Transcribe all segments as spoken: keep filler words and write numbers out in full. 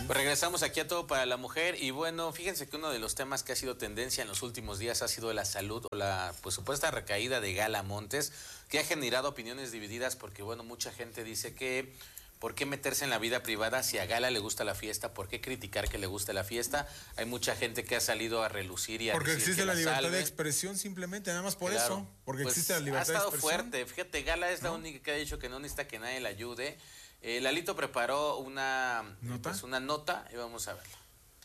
Pues regresamos aquí a Todo para la Mujer y bueno, fíjense que uno de los temas que ha sido tendencia en los últimos días ha sido la salud o la pues supuesta recaída de Gala Montes, que ha generado opiniones divididas porque bueno, mucha gente dice que ¿por qué meterse en la vida privada si a Gala le gusta la fiesta? ¿Por qué criticar que le guste la fiesta? Hay mucha gente que ha salido a relucir y a Porque decir existe que la, la libertad salven. de expresión simplemente, nada más por Claro, eso, porque pues existe la libertad ha estado de expresión. fuerte, fíjate, Gala es ¿no? la única que ha dicho que no necesita que nadie la ayude. Eh, Lalito preparó una ¿Nota? Pues una nota y vamos a verla.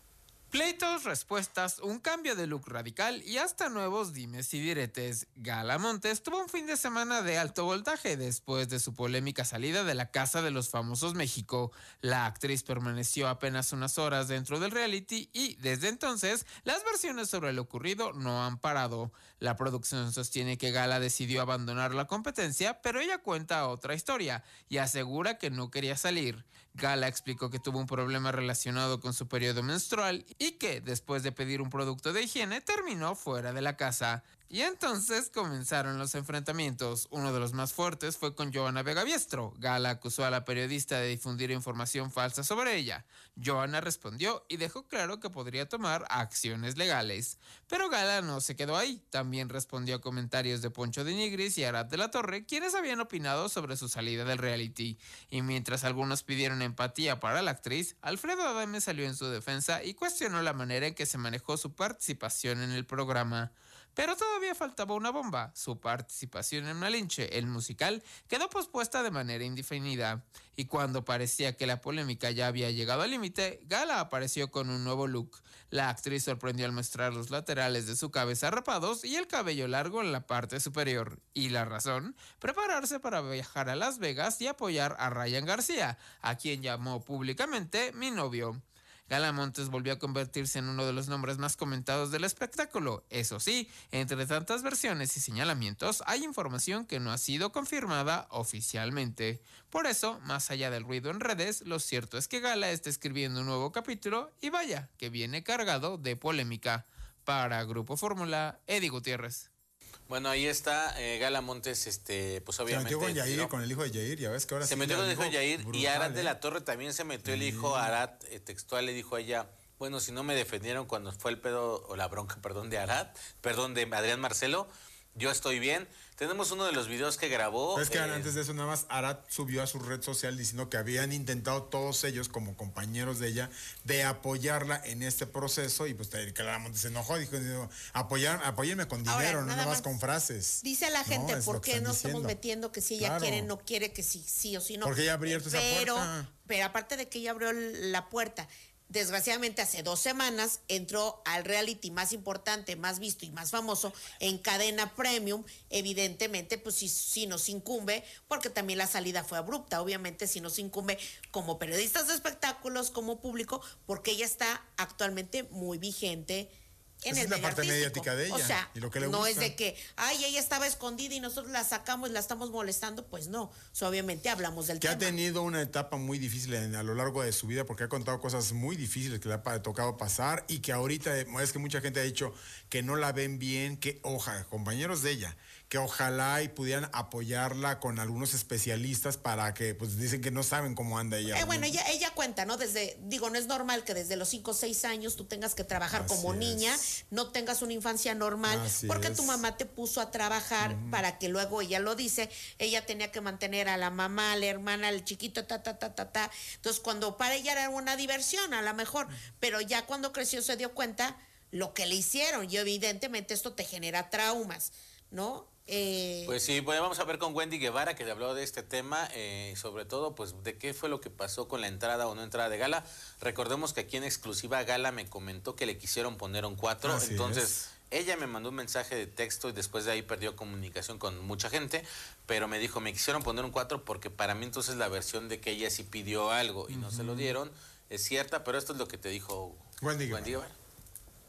Pleitos, respuestas, un cambio de look radical y hasta nuevos dimes y diretes. Gala Montes tuvo un fin de semana de alto voltaje después de su polémica salida de la Casa de los Famosos México. La actriz permaneció apenas unas horas dentro del reality y, desde entonces, las versiones sobre lo ocurrido no han parado. La producción sostiene que Gala decidió abandonar la competencia, pero ella cuenta otra historia y asegura que no quería salir. Gala explicó que tuvo un problema relacionado con su periodo menstrual y que, después de pedir un producto de higiene, terminó fuera de la casa. Y entonces comenzaron los enfrentamientos. Uno de los más fuertes fue con Johanna Vega Biestro. Gala acusó a la periodista de difundir información falsa sobre ella. Johanna respondió y dejó claro que podría tomar acciones legales. Pero Gala no se quedó ahí. También respondió a comentarios de Poncho de Nigris y Arad de la Torre, quienes habían opinado sobre su salida del reality. Y mientras algunos pidieron empatía para la actriz, Alfredo Adame salió en su defensa y cuestionó la manera en que se manejó su participación en el programa. Pero todavía faltaba una bomba. Su participación en Malinche, el musical, quedó pospuesta de manera indefinida. Y cuando parecía que la polémica ya había llegado al límite, Gala apareció con un nuevo look. La actriz sorprendió al mostrar los laterales de su cabeza rapados y el cabello largo en la parte superior. ¿Y la razón? Prepararse para viajar a Las Vegas y apoyar a Ryan García, a quien llamó públicamente mi novio. Gala Montes volvió a convertirse en uno de los nombres más comentados del espectáculo. Eso sí, entre tantas versiones y señalamientos, hay información que no ha sido confirmada oficialmente. Por eso, más allá del ruido en redes, lo cierto es que Gala está escribiendo un nuevo capítulo y vaya, que viene cargado de polémica. Para Grupo Fórmula, Eddie Gutiérrez. Bueno, ahí está eh, Gala Montes, este, pues obviamente. Se metió con Yair, ¿no? con el hijo de Yair, ya ves que ahora se sí metió con el hijo de Yair brutal, y Arad ¿eh? de la Torre también se metió sí. El hijo Arad, eh, textual le dijo a ella, bueno, si no me defendieron cuando fue el pedo, o la bronca, perdón, de Arad, perdón, de Adrián Marcelo, yo estoy bien. Tenemos uno de los videos que grabó. Pero es que eh, antes de eso nada más Arad subió a su red social diciendo que habían intentado todos ellos como compañeros de ella de apoyarla en este proceso y pues Gala Montes se enojó, dijo, apoyar, apóyenme con dinero, Ahora, no nada más con frases. Dice la gente, no, ¿por qué no diciendo. estamos metiendo que si ella claro. quiere, no quiere, que sí, sí o sí no? Porque ella abrió eh, esa pero, puerta. Pero aparte de que ella abrió la puerta, desgraciadamente hace dos semanas entró al reality más importante, más visto y más famoso en cadena premium. Evidentemente pues sí, sí nos incumbe, porque también la salida fue abrupta, obviamente sí nos incumbe como periodistas de espectáculos, como público, porque ella está actualmente muy vigente en Esa el es la medio parte artístico. mediática de ella. O sea, y lo que le no gusta. es de que, ay, ella estaba escondida y nosotros la sacamos y la estamos molestando, pues no. O sea, obviamente hablamos del que tema. ha tenido una etapa muy difícil en, a lo largo de su vida, porque ha contado cosas muy difíciles que le ha tocado pasar y que ahorita es que mucha gente ha dicho que no la ven bien, que ojalá, compañeros de ella, que ojalá y pudieran apoyarla con algunos especialistas para que, pues dicen que no saben cómo anda ella. Eh, bueno, ella, ella cuenta, ¿no? Desde, digo, no es normal que desde los cinco o seis años tú tengas que trabajar Así como es. niña, no tengas una infancia normal, Así porque es. tu mamá te puso a trabajar uh-huh. para que luego, ella lo dice, ella tenía que mantener a la mamá, a la hermana, al chiquito, ta, ta, ta, ta, ta. Entonces, cuando para ella era una diversión, a lo mejor, pero ya cuando creció se dio cuenta lo que le hicieron y evidentemente esto te genera traumas, ¿no? Eh, pues sí, bueno, vamos a ver con Wendy Guevara, que le habló de este tema, eh, sobre todo, pues, de qué fue lo que pasó con la entrada o no entrada de Gala. Recordemos que aquí en exclusiva Gala me comentó que le quisieron poner un cuatro, Así entonces es. Ella me mandó un mensaje de texto y después de ahí perdió comunicación con mucha gente, pero me dijo, me quisieron poner un cuatro porque para mí entonces la versión de que ella sí pidió algo y uh-huh. no se lo dieron es cierta, pero esto es lo que te dijo Wendy, Wendy Guevara.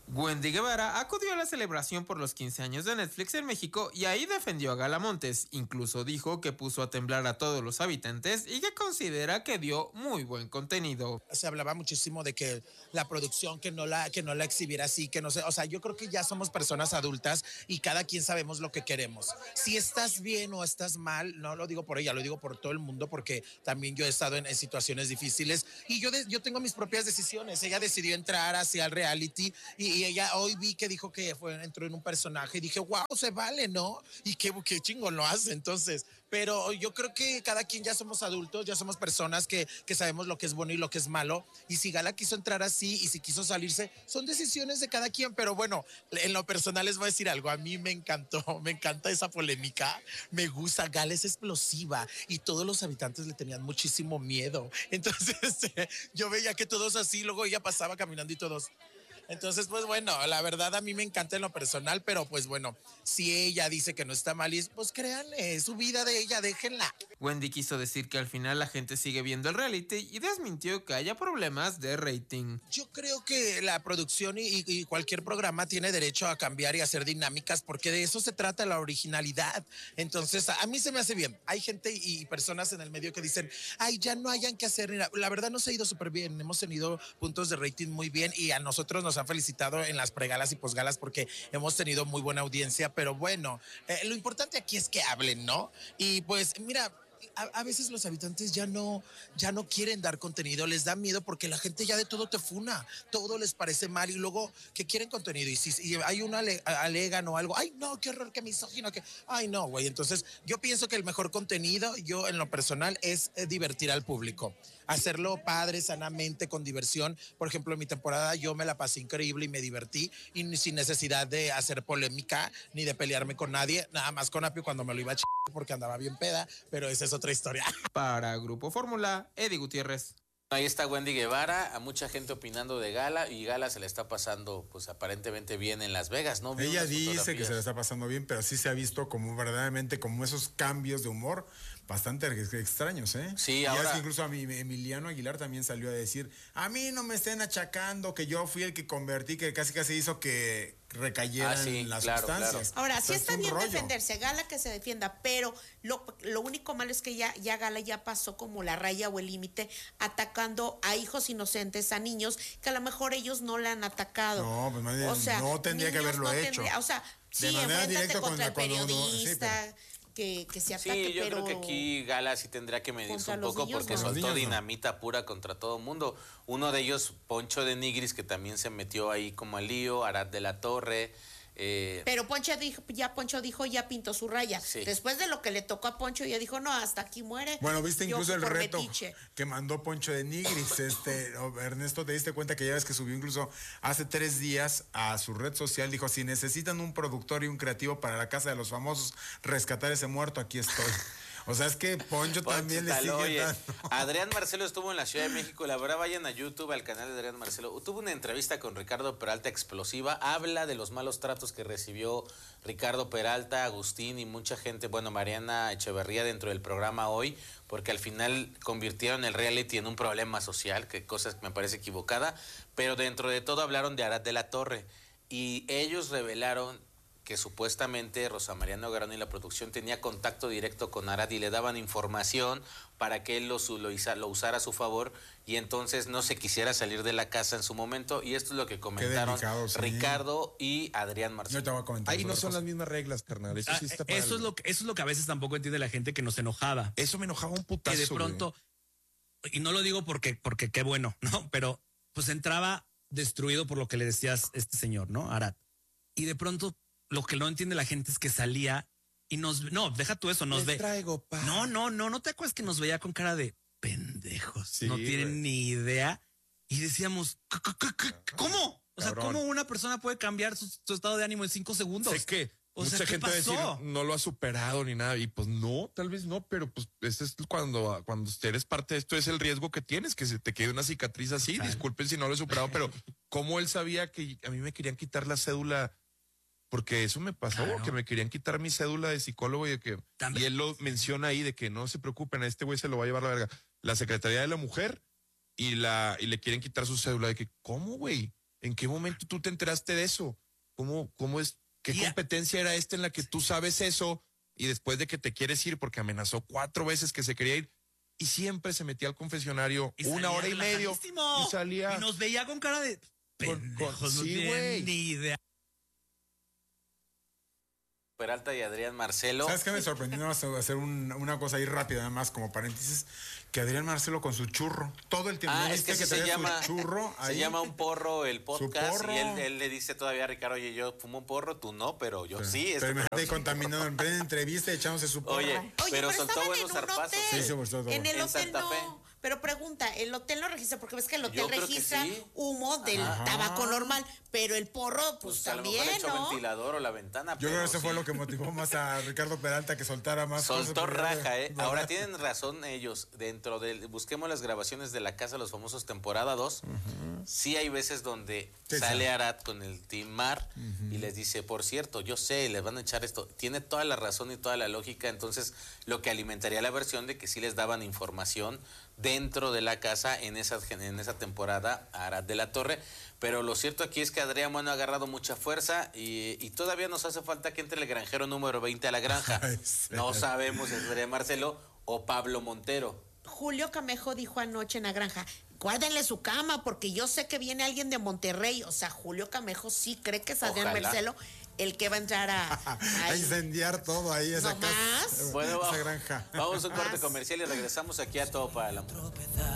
Wendy Guevara acudió a la celebración por los quince años de Netflix en México y ahí defendió a Gala Montes. Incluso dijo que puso a temblar a todos los habitantes y que considera que dio muy buen contenido. Se hablaba muchísimo de que la producción que no la, que no la exhibiera así, que no sé, o sea, yo creo que ya somos personas adultas y cada quien sabemos lo que queremos. Si estás bien o estás mal, no lo digo por ella, lo digo por todo el mundo porque también yo he estado en, en situaciones difíciles y yo, de, yo tengo mis propias decisiones. Ella decidió entrar hacia el reality y, y ella hoy vi que dijo que fue, entró en un personaje y dije, wow, se vale, ¿no? Y qué, qué chingón lo hace entonces. Pero yo creo que cada quien ya somos adultos, ya somos personas que, que sabemos lo que es bueno y lo que es malo. Y si Gala quiso entrar así y si quiso salirse, son decisiones de cada quien. Pero bueno, en lo personal les voy a decir algo. A mí me encantó, me encanta esa polémica. Me gusta, Gala es explosiva y todos los habitantes le tenían muchísimo miedo. Entonces yo veía que todos así, luego ella pasaba caminando y todos... Entonces, pues bueno, la verdad a mí me encanta en lo personal, pero pues bueno, si ella dice que no está mal, pues créanle, es su vida de ella, déjenla. Wendy quiso decir que al final la gente sigue viendo el reality y desmintió que haya problemas de rating. Yo creo que la producción y, y cualquier programa tiene derecho a cambiar y hacer dinámicas porque de eso se trata la originalidad. Entonces, a, a mí se me hace bien. Hay gente y personas en el medio que dicen, ay, ya no hayan que hacer. La verdad nos ha ido súper bien, hemos tenido puntos de rating muy bien y a nosotros nos han felicitado en las pregalas y posgalas porque hemos tenido muy buena audiencia, pero bueno, eh, lo importante aquí es que hablen, ¿no? Y pues mira, a, a veces los habitantes ya no, ya no quieren dar contenido, les da miedo porque la gente ya de todo te funa, todo les parece mal y luego que quieren contenido y si y hay una ale, alegan o algo, ay no, qué horror, qué misógino, que, ay no, güey, entonces yo pienso que el mejor contenido, yo en lo personal, es eh, divertir al público. Hacerlo padre, sanamente, con diversión. Por ejemplo, en mi temporada yo me la pasé increíble y me divertí y sin necesidad de hacer polémica ni de pelearme con nadie, nada más con Apio cuando me lo iba a ch... porque andaba bien peda, pero esa es otra historia. Para Grupo Fórmula, Eddie Gutiérrez. Ahí está Wendy Guevara, a mucha gente opinando de Gala y Gala se le está pasando pues aparentemente bien en Las Vegas, ¿no? Ella dice que se le está pasando bien, pero sí se ha visto como verdaderamente como esos cambios de humor bastante extraños, ¿eh? Sí, y ahora... es que incluso a mi Emiliano Aguilar también salió a decir, a mí no me estén achacando que yo fui el que convertí, que casi casi hizo que recayeran ah, sí, las claro, sustancias. Claro. Ahora, sí está bien rollo. defenderse, Gala que se defienda, pero lo, lo único malo es que ya, ya Gala ya pasó como la raya o el límite atacando a hijos inocentes, a niños, que a lo mejor ellos no la han atacado. No, pues o sea, no tendría que haberlo no hecho. Tendría, o sea, de sí, enfréntate contra el periodista. Uno, sí, pero... Que, que se ataque, sí, yo pero creo que aquí Gala sí tendría que medirse un poco niños, porque no. soltó dinamita no. pura contra todo el mundo. Uno de ellos, Poncho de Nigris, que también se metió ahí como al lío, Arad de la Torre. Eh, pero Poncho dijo, ya Poncho dijo, ya pintó su raya. Sí. Después de lo que le tocó a Poncho, ya dijo, no, hasta aquí muere. Bueno, viste incluso el reto metiche. que mandó Poncho de Nigris. Este, Ernesto, te diste cuenta que ya ves que subió incluso hace tres días a su red social, dijo, si necesitan un productor y un creativo para la Casa de los Famosos, rescatar ese muerto, aquí estoy. O sea, es que Poncho, Poncho también le sigue oye, dando. Adrián Marcelo estuvo en la Ciudad de México. La verdad, vayan a YouTube, al canal de Adrián Marcelo. Tuvo una entrevista con Ricardo Peralta explosiva. Habla de los malos tratos que recibió Ricardo Peralta, Agustín y mucha gente, bueno, Mariana Echeverría dentro del programa hoy, porque al final convirtieron el reality en un problema social, que cosa que me parece equivocada. Pero dentro de todo hablaron de Arad de la Torre. Y ellos revelaron que supuestamente Rosa María Nogarón y la producción tenía contacto directo con Arad y le daban información para que él lo, lo, lo usara a su favor y entonces no se quisiera salir de la casa en su momento. Y esto es lo que comentaron delicado, sí. Ricardo y Adrián Marcelo. Yo te voy a comentar. Ahí no son las mismas reglas, carnal. Eso, ah, sí está eso, es lo que, eso es lo que a veces tampoco entiende la gente, que nos enojaba. Eso me enojaba un putazo. Que de pronto, güey. Y no lo digo porque, porque qué bueno, ¿no? Pero pues entraba destruido por lo que le decías este señor, ¿no? Arad. Y de pronto lo que no entiende la gente es que salía y nos... No, deja tú eso, nos Les ve... traigo, pa. No, no, no, no te acuerdas que nos veía con cara de pendejos. Sí, no tienen güey. ni idea. Y decíamos, ¿cómo? O sea, Cabrón. ¿cómo una persona puede cambiar su, su estado de ánimo en cinco segundos? Sé que o mucha sea, ¿qué gente va a decir, pasó? no lo ha superado ni nada. Y pues no, tal vez no, pero pues ese es cuando, cuando eres parte de esto, es el riesgo que tienes, que se te quede una cicatriz así. Total. Disculpen si no lo he superado, pero ¿cómo él sabía que a mí me querían quitar la cédula? Porque eso me pasó, Claro. que me querían quitar mi cédula de psicólogo y de que También. y él lo menciona ahí de que no se preocupen, a este güey se lo va a llevar la verga. La Secretaría de la Mujer y la y le quieren quitar su cédula de que ¿cómo, güey? ¿En qué momento tú te enteraste de eso? ¿Cómo, cómo es, qué Y a- competencia era esta en la que tú sabes eso y después de que te quieres ir porque amenazó cuatro veces que se quería ir y siempre se metía al confesionario Y una salía hora y medio relajadísimo. y salía Y nos veía con cara de Con- con- pendejos, no sí, tienen güey. ni idea. Peralta y Adrián Marcelo. ¿Sabes qué me sorprendió? Nada más hacer un- una cosa ahí rápida, nada más como paréntesis, que Adrián Marcelo con su churro, todo el tiempo. Ah, ¿No es que viste así se traía llama, su churro se ahí? llama un porro el podcast porro. y él, él le dice todavía a Ricardo, oye, yo fumo un porro, tú no, pero yo sí. este Pero imagínate programa- contaminando en plena entrevista y echándose su porro. Oye, Oye, pero soltó estaban buenos en un zarpazos. hotel. Sí, sí, pues, todo En el En hotel Santa no. Fe. Pero pregunta, el hotel no registra, porque ves que el hotel Yo creo que registra sí. humo del Ajá. tabaco normal, pero el porro, pues, Pues a lo también, mejor echó ¿no? ventilador o la ventana. Yo creo pero que eso fue sí. lo que motivó más a Ricardo Peralta que soltara más cosas. Soltó porque- raja, ¿eh? ¿verdad? Ahora tienen razón ellos. Dentro del. Busquemos las grabaciones de La Casa de los Famosos, temporada dos. Sí hay veces donde Sí, sale sí. Arad con el Team Mar y les dice, por cierto, yo sé, les van a echar esto. Tiene toda la razón y toda la lógica. Entonces, lo que alimentaría la versión de que sí les daban información dentro de la casa en esa, en esa temporada a Arad de la Torre. Pero lo cierto aquí es que Adrián, bueno, ha agarrado mucha fuerza y, y todavía nos hace falta que entre el granjero número veinte a la granja. Ay, sí. No sabemos si es Adrián Marcelo o Pablo Montero. Julio Camejo dijo anoche en la granja, guárdenle su cama, porque yo sé que viene alguien de Monterrey. O sea, Julio Camejo sí cree que es Adrián Ojalá. Marcelo el que va a entrar a... A ahí. incendiar todo ahí, esa ¿No casa. más? Bueno, esa vamos, granja. vamos a un corte Más. comercial y regresamos aquí a Todo para el Amor.